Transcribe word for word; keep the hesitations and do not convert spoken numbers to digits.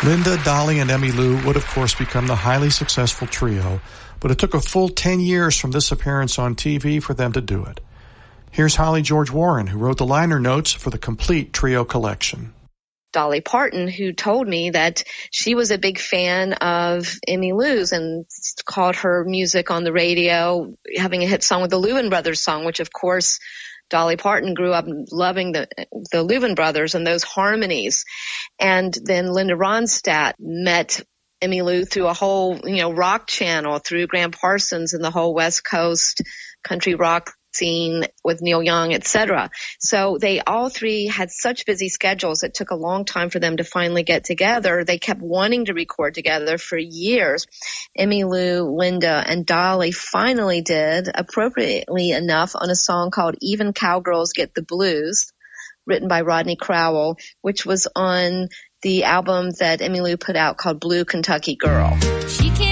Linda, Dolly, and Emmylou would, of course, become the highly successful trio, but it took a full ten years from this appearance on T V for them to do it. Here's Holly George Warren, who wrote the liner notes for the complete trio collection. Dolly Parton, who told me that she was a big fan of Emmylou's and called her music on the radio having a hit song with the Louvin Brothers song, which, of course, Dolly Parton grew up loving the the Louvin Brothers and those harmonies. And then Linda Ronstadt met Emmylou through a whole, you know, rock channel, through Graham Parsons and the whole West Coast country rock scene with Neil Young, et cetera. So they all three had such busy schedules. It took a long time for them to finally get together. They kept wanting to record together for years. Emmylou, Linda, and Dolly finally did, appropriately enough, on a song called Even Cowgirls Get the Blues, written by Rodney Crowell, which was on the album that Emmylou put out called Blue Kentucky Girl. She can't